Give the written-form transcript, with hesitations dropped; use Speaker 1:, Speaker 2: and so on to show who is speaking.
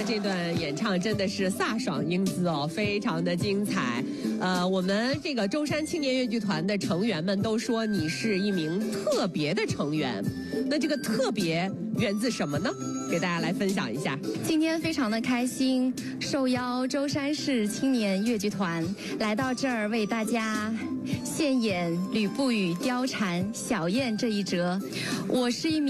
Speaker 1: 这段演唱真的是飒爽英姿哦，非常的精彩。我们这个舟山青年越剧团的成员们都说你是一名特别的成员，那这个特别源自什么呢？给大家来分享一下。
Speaker 2: 今天非常的开心，受邀舟山市青年越剧团来到这儿为大家献演吕不韦貂蝉小燕这一折。我是一名